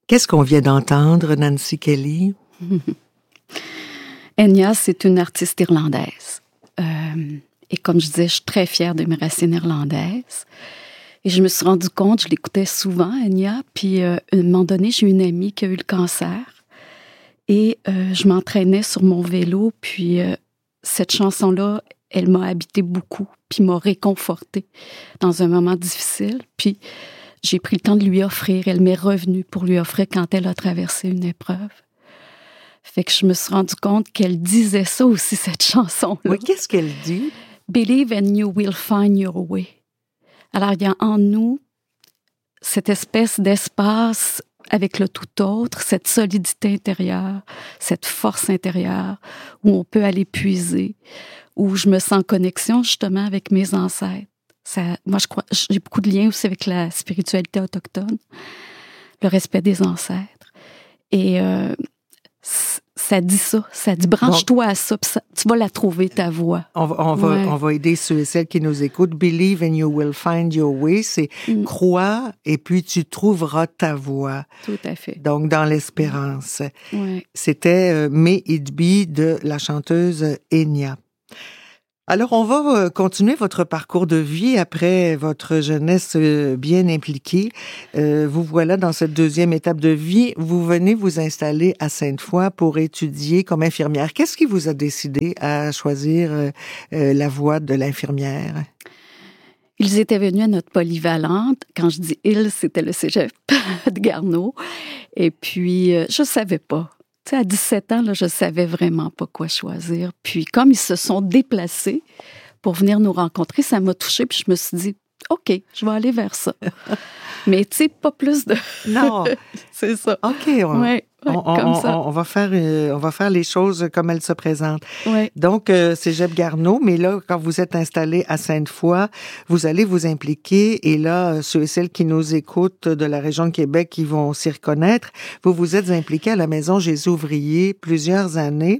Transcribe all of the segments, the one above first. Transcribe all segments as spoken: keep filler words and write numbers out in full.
Qu'est-ce qu'on vient d'entendre, Nancy Kelly? Enya, c'est une artiste irlandaise. Euh, et comme je disais, je suis très fière de mes racines irlandaises. Et je me suis rendu compte, je l'écoutais souvent, Enya, puis euh, à un moment donné, j'ai une amie qui a eu le cancer. Et euh, je m'entraînais sur mon vélo, puis euh, cette chanson-là, elle m'a habité beaucoup, puis m'a réconfortée dans un moment difficile. Puis j'ai pris le temps de lui offrir. Elle m'est revenue pour lui offrir quand elle a traversé une épreuve. Fait que je me suis rendu compte qu'elle disait ça aussi, cette chanson-là. Oui, qu'est-ce qu'elle dit? Believe and you will find your way. Alors, il y a en nous cette espèce d'espace avec le tout autre, cette solidité intérieure, cette force intérieure où on peut aller puiser, où je me sens en connexion justement avec mes ancêtres. Ça, moi, je crois, j'ai beaucoup de liens aussi avec la spiritualité autochtone, le respect des ancêtres. Et euh, ça dit ça, ça dit branche-toi à ça, puis ça, tu vas la trouver, ta voix. On va, on, va, ouais. on va aider ceux et celles qui nous écoutent. Believe and you will find your way. C'est mm. crois et puis tu trouveras ta voix. Tout à fait. Donc, dans l'espérance. Ouais. C'était euh, May It Be de la chanteuse Enya. Alors, on va continuer votre parcours de vie après votre jeunesse bien impliquée. Euh, vous voilà dans cette deuxième étape de vie. Vous venez vous installer à Sainte-Foy pour étudier comme infirmière. Qu'est-ce qui vous a décidé à choisir euh, la voie de l'infirmière? Ils étaient venus à notre polyvalente. Quand je dis « ils », c'était le cégep de Garneau. Et puis, euh, je ne savais pas. Tu sais, à dix-sept ans, là, je ne savais vraiment pas quoi choisir. Puis, comme ils se sont déplacés pour venir nous rencontrer, ça m'a touchée. Puis, je me suis dit, OK, je vais aller vers ça. Mais, tu sais, pas plus de... Non. C'est ça. OK. On, ouais, ouais, on, comme on, ça. On, on, va faire, euh, on va faire les choses comme elles se présentent. Ouais. Donc, euh, cégep Garneau, mais là, quand vous êtes installé à Sainte-Foy, vous allez vous impliquer. Et là, ceux et celles qui nous écoutent de la région de Québec, qui vont s'y reconnaître, vous vous êtes impliqué à la Maison Jésus-Ouvrier plusieurs années.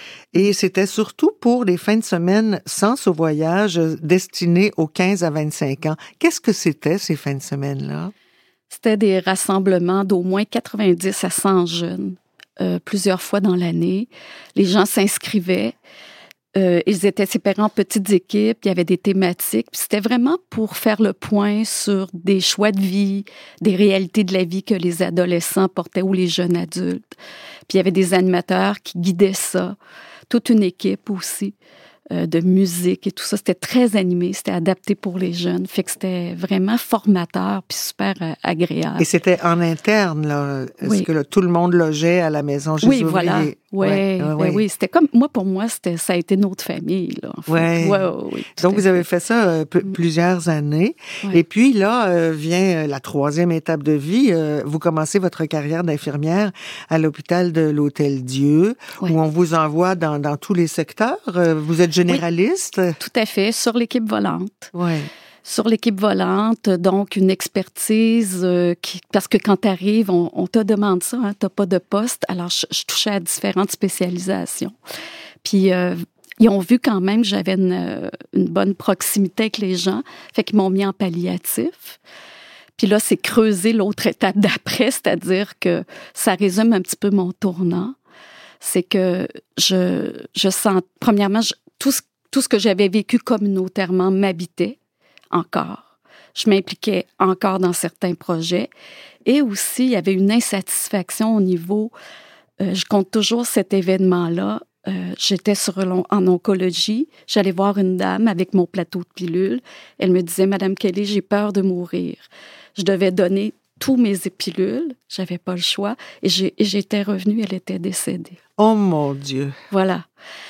Et c'était surtout pour les fins de semaine sens au voyage destinés aux quinze à vingt-cinq ans. Qu'est-ce que c'était, ces fins de semaine-là? C'était des rassemblements d'au moins quatre-vingt-dix à cent jeunes, euh, plusieurs fois dans l'année. Les gens s'inscrivaient. Euh, ils étaient séparés en petites équipes. Il y avait des thématiques. Puis c'était vraiment pour faire le point sur des choix de vie, des réalités de la vie que les adolescents portaient ou les jeunes adultes. Puis il y avait des animateurs qui guidaient ça. Toute une équipe aussi euh, de musique et tout ça. C'était très animé, c'était adapté pour les jeunes. Fait que c'était vraiment formateur puis super euh, agréable. Et c'était en interne, là? Est-ce oui. que là, tout le monde logeait à la Maison Jésus-Ouvrier? Oui, voilà. Oui, ouais, ouais, ouais. oui. C'était comme, moi, pour moi, c'était, ça a été notre famille, là. En fait. Ouais. Ouais, ouais, oui. Donc, vous avez fait ça euh, p- plusieurs années. Ouais. Et puis, là, euh, vient la troisième étape de vie. Euh, vous commencez votre carrière d'infirmière à l'hôpital de l'Hôtel-Dieu, ouais. où on vous envoie dans, dans tous les secteurs. Euh, vous êtes généraliste? Oui, tout à fait, sur l'équipe volante. Oui. Sur l'équipe volante, donc une expertise euh, qui, parce que quand tu arrives, on, on te demande ça, hein, tu n'as pas de poste. Alors, je, je touchais à différentes spécialisations. Puis, euh, ils ont vu quand même que j'avais une, une bonne proximité avec les gens, fait qu'ils m'ont mis en palliatif. Puis là, c'est creuser l'autre étape d'après, c'est-à-dire que ça résume un petit peu mon tournant. C'est que je, je sens, premièrement, je, tout, ce, tout ce que j'avais vécu communautairement m'habitait. Encore. Je m'impliquais encore dans certains projets. Et aussi, il y avait une insatisfaction au niveau... Euh, je compte toujours cet événement-là. Euh, j'étais sur, en oncologie. J'allais voir une dame avec mon plateau de pilules. Elle me disait, « Madame Kelly, j'ai peur de mourir. » Je devais donner tous mes pilules. J'avais pas le choix. Et, j'ai, et j'étais revenue, elle était décédée. Oh mon Dieu! Voilà.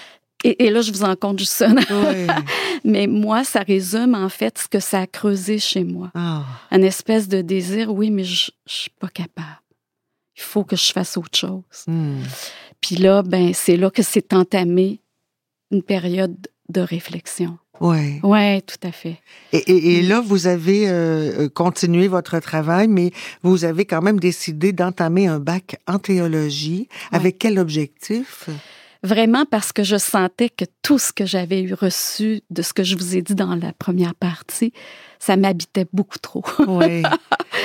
Et, et là, je vous en compte juste ça. Oui. Mais moi, ça résume, en fait, ce que ça a creusé chez moi. Oh. Une espèce de désir, oui, mais je ne suis pas capable. Il faut que je fasse autre chose. Mm. Puis là, ben, c'est là que s'est entamée une période de réflexion. Oui. Oui, tout à fait. Et, et, et là, vous avez euh, continué votre travail, mais vous avez quand même décidé d'entamer un bac en théologie. Ouais. Avec quel objectif? Vraiment parce que je sentais que tout ce que j'avais eu reçu de ce que je vous ai dit dans la première partie, ça m'habitait beaucoup trop. Oui.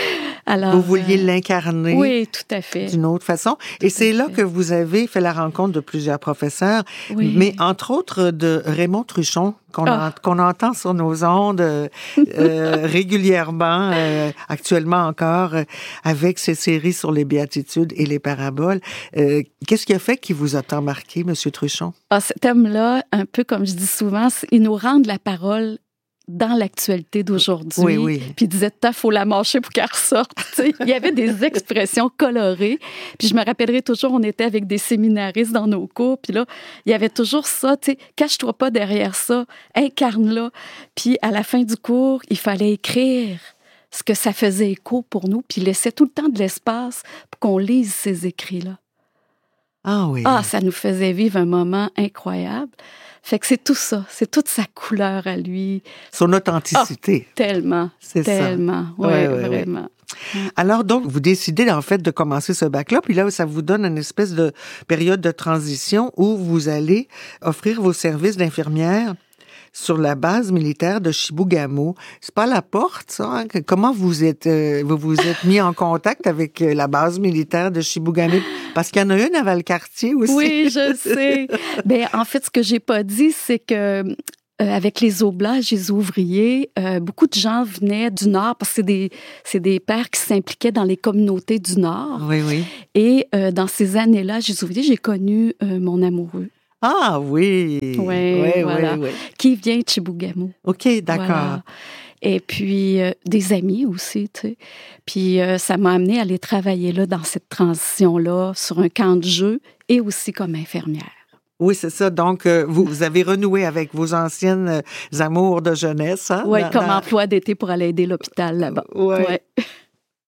Alors, vous vouliez euh, l'incarner. Oui, tout à fait. D'une autre façon. Tout Et c'est là fait. que vous avez fait la rencontre de plusieurs professeurs, oui. mais entre autres de Raymond Truchon, qu'on, oh. en, qu'on entend sur nos ondes euh, euh, régulièrement, euh, actuellement encore, euh, avec ses séries sur les béatitudes et les paraboles. Euh, qu'est-ce qui a fait qu'il vous a tant marqué, M. Truchon? Ah, cet homme-là, un peu comme je dis souvent, il nous rend la parole dans l'actualité d'aujourd'hui. Oui, oui. Puis il disait, il faut la mâcher pour qu'elle ressorte. T'sais. Il y avait des expressions colorées. Puis je me rappellerai toujours, on était avec des séminaristes dans nos cours. Puis là, il y avait toujours ça, tu sais, cache-toi pas derrière ça, incarne-la. Puis à la fin du cours, il fallait écrire ce que ça faisait écho pour nous. Puis il laissait tout le temps de l'espace pour qu'on lise ces écrits-là. Ah oui. Ah, ça nous faisait vivre un moment incroyable. Fait que c'est tout ça, c'est toute sa couleur à lui. Son authenticité. Oh, tellement, c'est tellement, oui, ouais, ouais, vraiment. Ouais. Alors donc, vous décidez en fait de commencer ce bac-là, puis là, ça vous donne une espèce de période de transition où vous allez offrir vos services d'infirmière sur la base militaire de Chibougamau. C'est pas la porte, ça? Hein? Comment vous êtes, euh, vous vous êtes mis en contact avec euh, la base militaire de Chibougamau? Parce qu'il y en a une à Valcartier aussi. Oui, je sais. Ben, en fait, ce que j'ai pas dit, c'est que euh, avec les oblages, les ouvriers, euh, beaucoup de gens venaient du Nord parce que c'est des, c'est des pères qui s'impliquaient dans les communautés du Nord. Oui, oui. Et euh, dans ces années-là, les ouvriers, j'ai connu euh, mon amoureux. Ah oui! Oui, oui, voilà. oui, oui. Qui vient de Chibougamau. OK, d'accord. Voilà. Et puis, euh, des amis aussi, tu sais. Puis, euh, ça m'a amené à aller travailler là, dans cette transition-là, sur un camp de jeu et aussi comme infirmière. Oui, c'est ça. Donc, euh, vous, vous avez renoué avec vos anciennes amours de jeunesse. Hein, oui, dans, comme dans... emploi d'été pour aller aider l'hôpital là-bas. Oui. Ouais.